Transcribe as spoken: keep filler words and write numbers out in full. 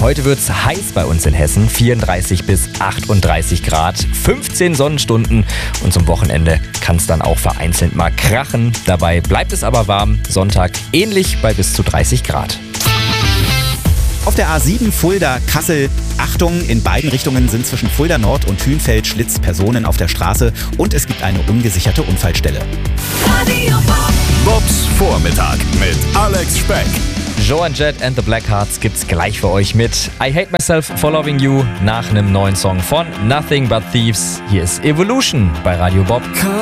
Heute wird's heiß bei uns in Hessen, vierunddreißig bis achtunddreißig Grad, fünfzehn Sonnenstunden und zum Wochenende kann es dann auch vereinzelt mal krachen. Dabei bleibt es aber warm, Sonntag ähnlich bei bis zu dreißig Grad. Auf der A sieben Fulda-Kassel, Achtung, in beiden Richtungen sind zwischen Fulda Nord und Hünfeld Schlitz Personen auf der Straße und es gibt eine ungesicherte Unfallstelle. Radio Bob. Bobs Vormittag mit Alex Speck. Joan Jett and the Blackhearts gibt's gleich für euch mit I Hate Myself for Loving You nach einem neuen Song von Nothing But Thieves. Hier ist Evolution bei Radio Bob.